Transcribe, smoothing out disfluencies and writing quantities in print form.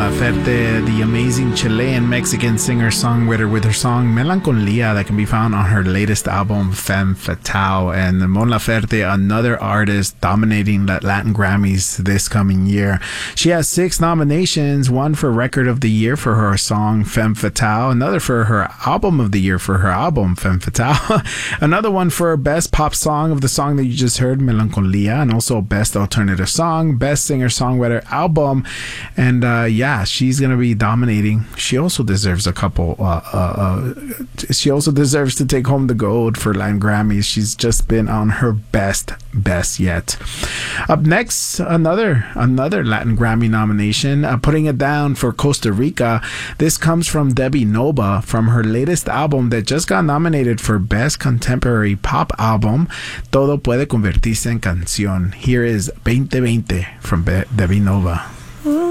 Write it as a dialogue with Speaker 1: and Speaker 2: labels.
Speaker 1: Laferte, the amazing Chilean Mexican singer-songwriter, with her song Melancolia that can be found on her latest album Femme Fatale. And Mon Laferte, another artist dominating Latin Grammys this coming year. She has 6 nominations, one for Record of the Year for her song Femme Fatale, another for her Album of the Year for her album Femme Fatale, another one for Best Pop Song of the song that you just heard, Melancolia, and also Best Alternative Song, Best Singer-Songwriter Album. And yeah, she's gonna be dominating. She also deserves a couple. She also deserves to take home the gold for Latin Grammys. She's just been on her best yet. Up next, another Latin Grammy nomination. Putting it down for Costa Rica. This comes from Debbie Nova from her latest album that just got nominated for Best Contemporary Pop Album. Todo puede convertirse en canción. Here is 2020 from Debbie Nova.